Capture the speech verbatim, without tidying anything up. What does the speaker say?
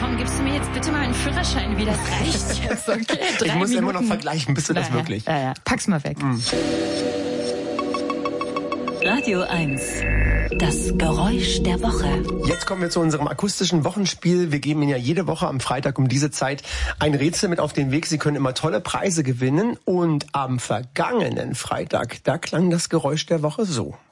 Tom, gibst du mir jetzt bitte mal einen Führerschein wieder? Das reicht jetzt, okay? Drei ich muss Minuten. immer noch vergleichen, bist du das naja, wirklich? Ja, ja. Pack's mal weg. Mhm. Radio eins. Das Geräusch der Woche. Jetzt kommen wir zu unserem akustischen Wochenspiel. Wir geben Ihnen ja jede Woche am Freitag um diese Zeit ein Rätsel mit auf den Weg. Sie können immer tolle Preise gewinnen. Und am vergangenen Freitag, da klang das Geräusch der Woche so.